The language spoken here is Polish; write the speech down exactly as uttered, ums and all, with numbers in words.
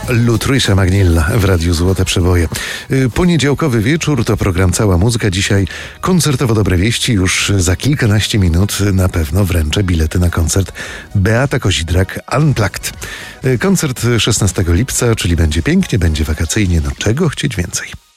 Lutrisa McNeil w Radiu Złote Przeboje. Poniedziałkowy wieczór to program Cała Muzyka. Dzisiaj koncertowo dobre wieści. Już za kilkanaście minut na pewno wręczę bilety na koncert Beata Kozidrak Unplugged. Koncert szesnastego lipca, czyli będzie pięknie, będzie wakacyjnie. No czego chcieć więcej?